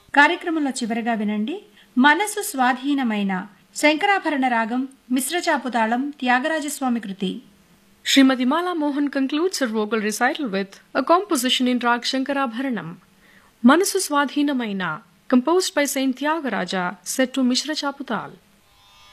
కార్యక్రమంలో చివరగా వినండి మనసు స్వాధీనమైన శంకరాభరణ రాగం మిశ్రచాపుతాళం త్యాగరాజస్వామి కృతి. Srimati Mala Mohan concludes her vocal recital with a composition in Rag Shankarabharanam, Manasu Swadhinamaina, composed by Saint Tyagaraja, set to Mishra Chaputal.